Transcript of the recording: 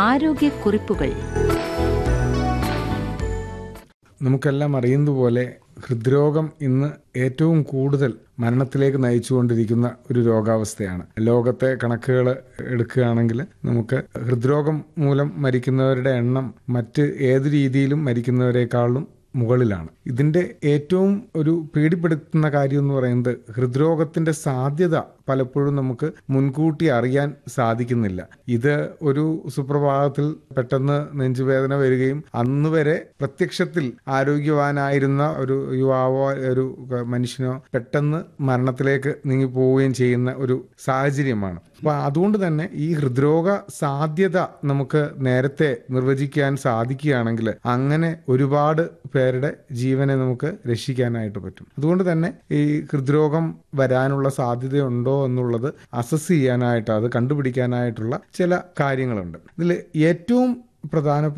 ആരോഗ്യക്കുറിപ്പുകൾ. നമുക്കെല്ലാം അറിയുന്നതുപോലെ ഹൃദ്രോഗം ഇന്ന് ഏറ്റവും കൂടുതൽ മരണത്തിലേക്ക് നയിച്ചുകൊണ്ടിരിക്കുന്ന ഒരു രോഗാവസ്ഥയാണ്. ലോകത്തെ കണക്കുകൾ എടുക്കുകയാണെങ്കിൽ നമുക്ക് ഹൃദ്രോഗം മൂലം മരിക്കുന്നവരുടെ എണ്ണം മറ്റ് ഏത് രീതിയിലും മരിക്കുന്നവരെക്കാളും മുകളിലാണ്. ഇതിൻ്റെ ഏറ്റവും ഒരു പേടിപ്പെടുത്തുന്ന കാര്യം എന്ന് പറയുന്നത് ഹൃദ്രോഗത്തിൻ്റെ സാധ്യത പലപ്പോഴും നമുക്ക് മുൻകൂട്ടി അറിയാൻ സാധിക്കുന്നില്ല. ഇത് ഒരു സുപ്രഭാതത്തിൽ പെട്ടെന്ന് നെഞ്ചുവേദന വരികയും അന്ന് വരെ പ്രത്യക്ഷത്തിൽ ആരോഗ്യവാനായിരുന്ന ഒരു യുവാവോ ഒരു മനുഷ്യനോ പെട്ടെന്ന് മരണത്തിലേക്ക് നീങ്ങിപ്പോവുകയും ചെയ്യുന്ന ഒരു സാഹചര്യമാണ്. അപ്പോൾ അതുകൊണ്ട് തന്നെ ഈ ഹൃദ്രോഗ സാധ്യത നമുക്ക് നേരത്തെ നിർവചിക്കാൻ സാധിക്കുകയാണെങ്കിൽ അങ്ങനെ ഒരുപാട് പേരുടെ ജീവനെ നമുക്ക് രക്ഷിക്കാനായിട്ട് പറ്റും. അതുകൊണ്ട് തന്നെ ഈ ഹൃദ്രോഗം വരാനുള്ള സാധ്യതയുണ്ടോ എന്നുള്ളത് അസസ് ചെയ്യാനായിട്ട്, അത് കണ്ടുപിടിക്കാനായിട്ടുള്ള ചില കാര്യങ്ങളുണ്ട്. ഇതിൽ ഏറ്റവും പ്രധാനപ്പെട്ട